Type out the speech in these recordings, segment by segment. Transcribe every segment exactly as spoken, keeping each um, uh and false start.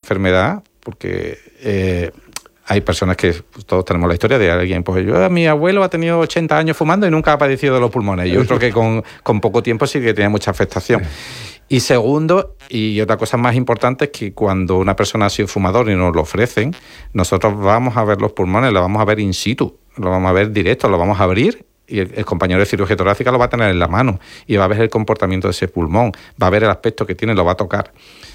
enfermedad, porque eh, hay personas que pues, todos tenemos la historia de alguien, pues yo, mi abuelo ha tenido ochenta años fumando y nunca ha padecido de los pulmones, y otro que con, con poco tiempo sí que tiene mucha afectación. Y segundo, y otra cosa más importante, es que cuando una persona ha sido fumador y nos lo ofrecen, nosotros vamos a ver los pulmones, lo vamos a ver in situ, lo vamos a ver directo, lo vamos a abrir, y el, el compañero de cirugía torácica lo va a tener en la mano y va a ver el comportamiento de ese pulmón, va a ver el aspecto que tiene, lo va a tocar.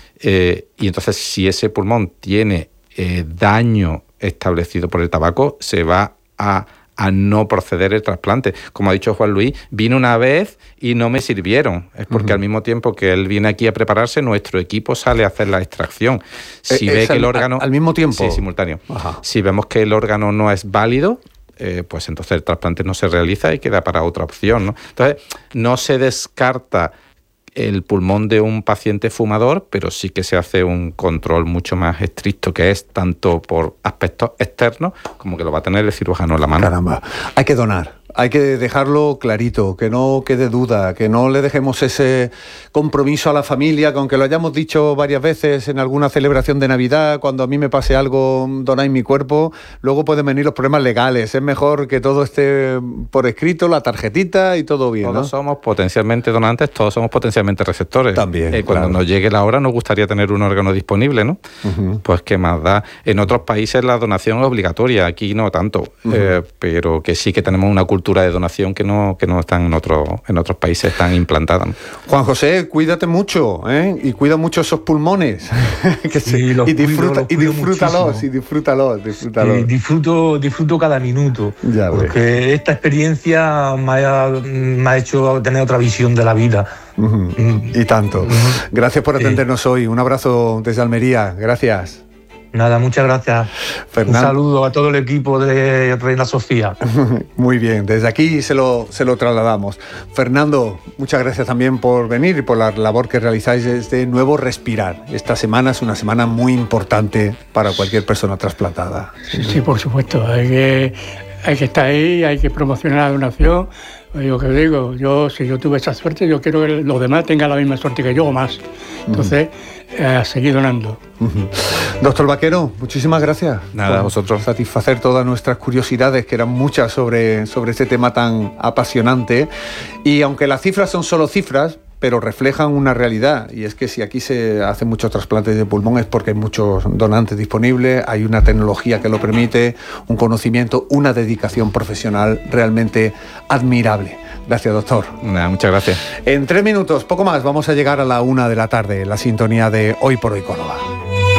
Eh, y entonces, si ese pulmón tiene eh, daño establecido por el tabaco, se va a... a no proceder el trasplante. Como ha dicho Juan Luis, vine una vez y no me sirvieron. Es porque uh-huh. al mismo tiempo que él viene aquí a prepararse, nuestro equipo sale a hacer la extracción. Si ve que el órgano... ¿Al mismo tiempo? Sí, simultáneo. Ajá. Si vemos que el órgano no es válido, eh, pues entonces el trasplante no se realiza y queda para otra opción, ¿no? Entonces, no se descarta el pulmón de un paciente fumador, pero sí que se hace un control mucho más estricto, que es tanto por aspectos externos como que lo va a tener el cirujano en la mano. Caramba, hay que donar. Hay que dejarlo clarito, que no quede duda, que no le dejemos ese compromiso a la familia, que aunque lo hayamos dicho varias veces en alguna celebración de Navidad, cuando a mí me pase algo, donáis mi cuerpo, luego pueden venir los problemas legales. Es mejor que todo esté por escrito, la tarjetita y todo bien, Todos ¿no? somos potencialmente donantes, todos somos potencialmente receptores. También, eh, Cuando claro. nos llegue la hora nos gustaría tener un órgano disponible, ¿no? Uh-huh. Pues qué más da. En otros países la donación es obligatoria, aquí no tanto, uh-huh. eh, pero que sí que tenemos una cultura de donación que no que no están en otros en otros países tan implantadas. Juan José, cuídate mucho, ¿eh? Y cuida mucho esos pulmones. que se, sí, y disfruta, cuido, y disfrútalos, y disfrútalos, disfrútalos. Sí, disfruto, disfruto cada minuto. Ya porque ves. Esta experiencia me ha, me ha hecho tener otra visión de la vida. Uh-huh. Mm. Y tanto. Uh-huh. Gracias por atendernos sí. hoy. Un abrazo desde Almería. Gracias. Nada, muchas gracias. Fernando. Un saludo a todo el equipo de Reina Sofía. Muy bien, desde aquí se lo, se lo trasladamos. Fernando, muchas gracias también por venir y por la labor que realizáis desde Nuevo Respirar. Esta semana es una semana muy importante para cualquier persona trasplantada. Sí, sí, por supuesto. Hay que, hay que estar ahí, hay que promocionar la donación. Lo que digo, yo si yo tuve esa suerte, yo quiero que los demás tengan la misma suerte que yo o más. Entonces, uh-huh. eh, a seguir donando. Uh-huh. Doctor Vaquero, muchísimas gracias. Nada, a vosotros. Satisfacer todas nuestras curiosidades, que eran muchas sobre, sobre este tema tan apasionante. Y aunque las cifras son solo cifras, pero reflejan una realidad, y es que si aquí se hacen muchos trasplantes de pulmón es porque hay muchos donantes disponibles, hay una tecnología que lo permite, un conocimiento, una dedicación profesional realmente admirable. Gracias, doctor. Nada, muchas gracias. En tres minutos, poco más, vamos a llegar a la una de la tarde, la sintonía de Hoy por Hoy Córdoba.